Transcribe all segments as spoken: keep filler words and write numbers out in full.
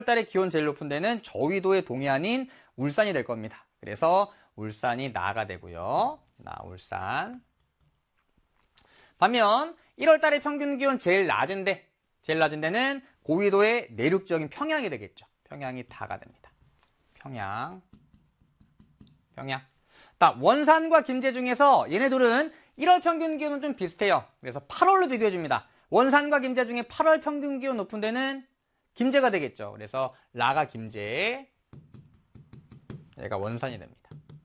달에 기온 제일 높은 데는 저위도의 동해안인 울산이 될 겁니다. 그래서 울산이 나가 되고요. 나, 울산. 반면 일월 달에 평균 기온 제일 낮은데, 제일 낮은 데는 고위도의 내륙 지역인 평양이 되겠죠. 평양이 다가 됩니다. 평양. 평양. 자, 원산과 김제 중에서 얘네들은 일월 평균 기온은 좀 비슷해요. 그래서 팔월로 비교해줍니다. 원산과 김제 중에 팔월 평균 기온 높은 데는 김제가 되겠죠. 그래서 라가 김제, 얘가 원산이 됩니다.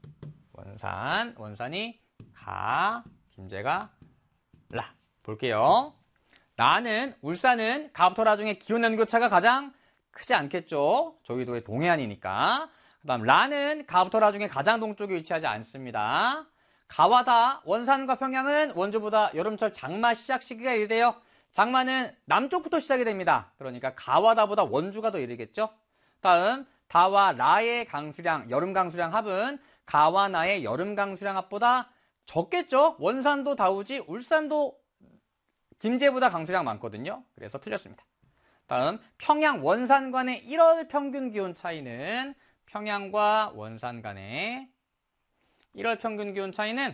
원산, 원산이 가, 김제가 라. 볼게요. 라는, 울산은 가부터 라 중에 기온 연교차가 가장 크지 않겠죠. 저위도의 동해안이니까. 그 다음 라는 가부터 라 중에 가장 동쪽에 위치하지 않습니다. 가와 다, 원산과 평양은 원주보다 여름철 장마 시작 시기가 이르대요. 장마는 남쪽부터 시작이 됩니다. 그러니까 가와 다보다 원주가 더 이르겠죠. 다음 다와 라의 강수량, 여름 강수량 합은 가와 나의 여름 강수량 합보다 적겠죠. 원산도 다우지 울산도 김제보다 강수량 많거든요. 그래서 틀렸습니다. 다음 평양 원산 간의 일월 평균 기온 차이는, 평양과 원산 간의 일월 평균 기온 차이는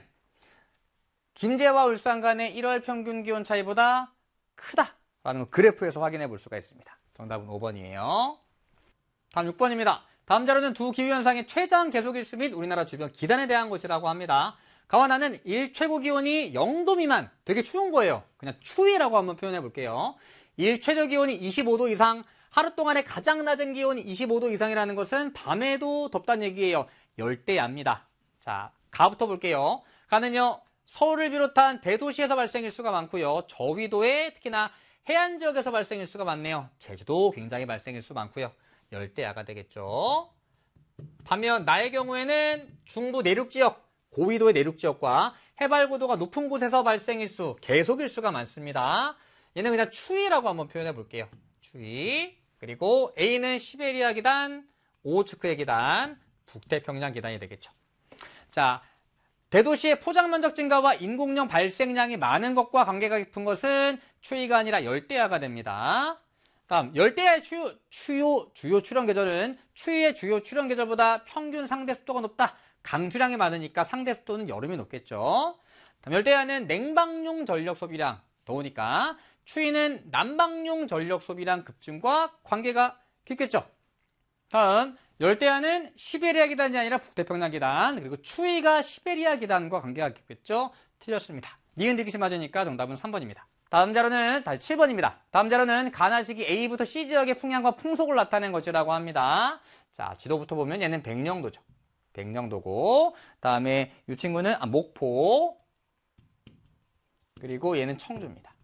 김제와 울산 간의 일월 평균 기온 차이보다 크다라는 거 그래프에서 확인해 볼 수가 있습니다. 정답은 오 번이에요. 다음 육 번입니다. 다음 자료는 두 기후현상의 최장 계속일수 및 우리나라 주변 기단에 대한 것이라고 합니다. 가와 나는 일 최고 기온이 영 도 미만, 되게 추운 거예요. 그냥 추위라고 한번 표현해 볼게요. 일 최저 기온이 이십오 도 이상, 하루 동안에 가장 낮은 기온이 이십오 도 이상이라는 것은 밤에도 덥다는 얘기예요. 열대야입니다. 자, 가부터 볼게요. 가는요, 서울을 비롯한 대도시에서 발생일 수가 많고요. 저위도에 특히나 해안 지역에서 발생일 수가 많네요. 제주도 굉장히 발생일 수 많고요. 열대야가 되겠죠. 반면 나의 경우에는 중부 내륙 지역, 고위도의 내륙 지역과 해발 고도가 높은 곳에서 발생일 수, 계속일 수가 많습니다. 얘는 그냥 추위라고 한번 표현해 볼게요. 추위. 그리고 A는 시베리아 기단, 오호츠크의 기단, 북태평양 기단이 되겠죠. 자, 대도시의 포장 면적 증가와 인공령 발생량이 많은 것과 관계가 깊은 것은 추위가 아니라 열대야가 됩니다. 다음, 열대야의 주요, 주요, 주요 출현 계절은 추위의 주요 출현 계절보다 평균 상대 습도가 높다. 강수량이 많으니까 상대 습도는 여름이 높겠죠. 다음, 열대야는 냉방용 전력 소비량, 더우니까 추위는 난방용 전력 소비량 급증과 관계가 깊겠죠. 다음, 열대야는 시베리아 기단이 아니라 북태평양 기단, 그리고 추위가 시베리아 기단과 관계가 깊겠죠. 틀렸습니다. 니은 디귿이 맞으니까 정답은 삼 번입니다. 다음 자료는 다시 칠 번입니다. 다음 자료는 가나시기 A부터 C 지역의 풍향과 풍속을 나타낸 것이라고 합니다. 자, 지도부터 보면 얘는 백령도죠. 백령도고, 다음에 이 친구는 아, 목포, 그리고 얘는 청주입니다.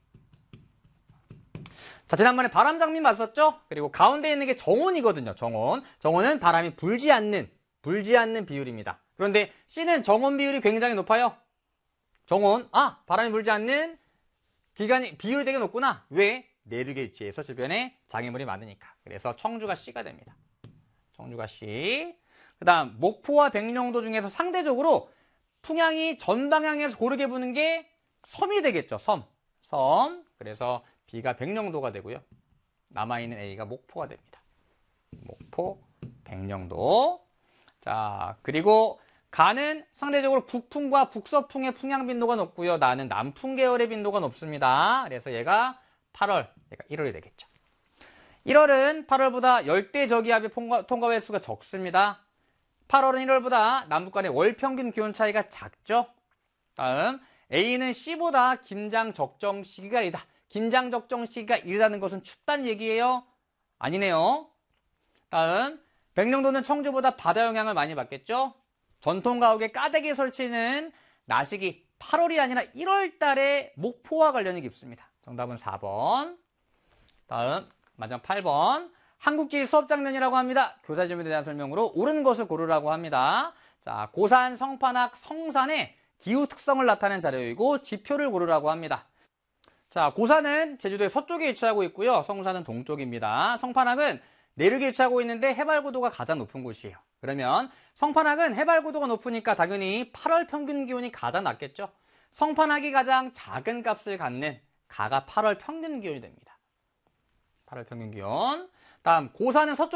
자, 지난번에 바람장미 맞았죠? 그리고 가운데 있는 게 정온이거든요. 정온. 정온은 바람이 불지 않는, 불지 않는 비율입니다. 그런데 C는 정온 비율이 굉장히 높아요. 정온, 아, 바람이 불지 않는 기간이, 비율이 되게 높구나. 왜? 내륙에 위치해서 주변에 장애물이 많으니까. 그래서 청주가 C가 됩니다. 청주가 C. 그 다음, 목포와 백령도 중에서 상대적으로 풍향이 전 방향에서 고르게 부는 게 섬이 되겠죠. 섬. 섬. 그래서 B가 백령도가 되고요. 남아있는 A가 목포가 됩니다. 목포, 백령도. 자, 그리고 가는 상대적으로 북풍과 북서풍의 풍향 빈도가 높고요. 나는 남풍 계열의 빈도가 높습니다. 그래서 얘가 팔월, 얘가 일월이 되겠죠. 일월은 팔월보다 열대 저기압의 통과, 통과 횟수가 적습니다. 팔월은 일월보다 남북 간의 월 평균 기온 차이가 작죠. 다음, A는 C보다 김장 적정 시기가 이르다. 김장 적정 시기가 이르다는 것은 춥다는 얘기예요? 아니네요. 다음, 백령도는 청주보다 바다 영향을 많이 받겠죠? 전통 가옥의 까대기 설치는 나시기 팔월이 아니라 일월 달에 목포와 관련이 깊습니다. 정답은 사 번. 다음, 마지막 팔 번. 한국지리 수업장면이라고 합니다. 교사 질문에 대한 설명으로 옳은 것을 고르라고 합니다. 자, 고산, 성판악, 성산의 기후 특성을 나타낸 자료이고 지표를 고르라고 합니다. 자, 고산은 제주도의 서쪽에 위치하고 있고요. 성산은 동쪽입니다. 성판악은 내륙에 위치하고 있는데 해발 고도가 가장 높은 곳이에요. 그러면 성판악은 해발 고도가 높으니까 당연히 팔월 평균 기온이 가장 낮겠죠. 성판악이 가장 작은 값을 갖는 가가 팔월 평균 기온이 됩니다. 팔월 평균 기온. 다음, 고산은 서쪽